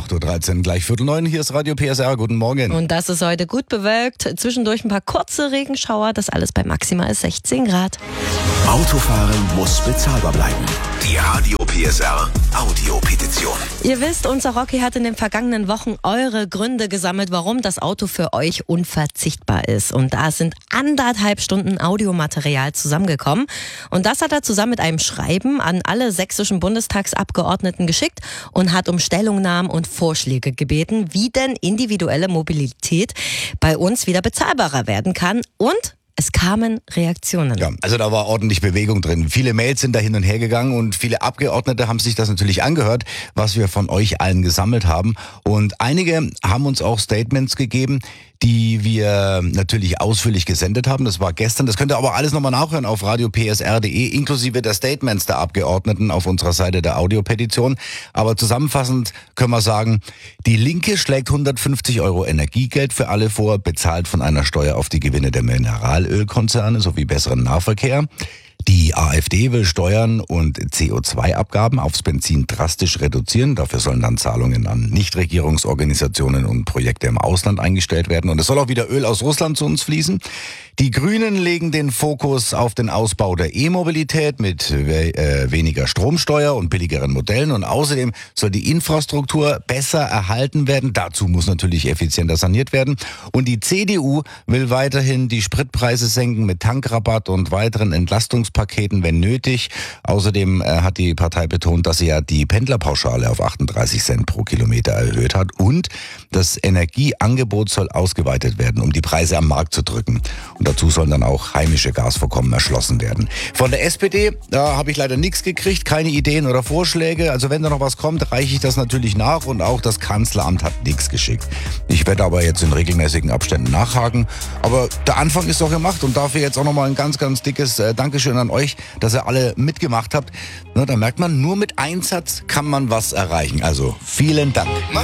8.13 Uhr, gleich 8:45. Hier ist Radio PSR. Guten Morgen. Und das ist heute gut bewölkt. Zwischendurch ein paar kurze Regenschauer. Das alles bei maximal 16 Grad. Autofahren muss bezahlbar bleiben. Die Radio PSR Audiopetition. Ihr wisst, unser Rocky hat in den vergangenen Wochen eure Gründe gesammelt, warum das Auto für euch unverzichtbar ist. Und da sind 1,5 Stunden Audiomaterial zusammengekommen. Und das hat er zusammen mit einem Schreiben an alle sächsischen Bundestagsabgeordneten geschickt und hat um Stellungnahmen und Vorschläge gebeten, wie denn individuelle Mobilität bei uns wieder bezahlbarer werden kann. Und es kamen Reaktionen. Ja, also da war ordentlich Bewegung drin. Viele Mails sind da hin und her gegangen und viele Abgeordnete haben sich das natürlich angehört, was wir von euch allen gesammelt haben. Und einige haben uns auch Statements gegeben, die wir natürlich ausführlich gesendet haben. Das war gestern. Das könnt ihr aber alles nochmal nachhören auf radiopsr.de, inklusive der Statements der Abgeordneten auf unserer Seite der Audiopetition. Aber zusammenfassend können wir sagen, die Linke schlägt 150 € Energiegeld für alle vor, bezahlt von einer Steuer auf die Gewinne der Mineralölkonzerne sowie besseren Nahverkehr. Die AfD will Steuern und CO2-Abgaben aufs Benzin drastisch reduzieren. Dafür sollen dann Zahlungen an Nichtregierungsorganisationen und Projekte im Ausland eingestellt werden. Und es soll auch wieder Öl aus Russland zu uns fließen. Die Grünen legen den Fokus auf den Ausbau der E-Mobilität mit weniger Stromsteuer und billigeren Modellen. Und außerdem soll die Infrastruktur besser erhalten werden. Dazu muss natürlich effizienter saniert werden. Und die CDU will weiterhin die Spritpreise senken mit Tankrabatt und weiteren Entlastungspaketen, wenn nötig. Außerdem hat die Partei betont, dass sie ja die Pendlerpauschale auf 38 Cent pro Kilometer erhöht hat. Und das Energieangebot soll ausgeweitet werden, um die Preise am Markt zu drücken. Und dazu sollen dann auch heimische Gasvorkommen erschlossen werden. Von der SPD, da habe ich leider nichts gekriegt, keine Ideen oder Vorschläge. Also wenn da noch was kommt, reiche ich das natürlich nach. Und auch das Kanzleramt hat nichts geschickt. Ich werde aber jetzt in regelmäßigen Abständen nachhaken. Aber der Anfang ist doch gemacht und dafür jetzt auch nochmal ein ganz, ganz dickes Dankeschön an euch, dass ihr alle mitgemacht habt. Na, da merkt man, nur mit Einsatz kann man was erreichen. Also vielen Dank.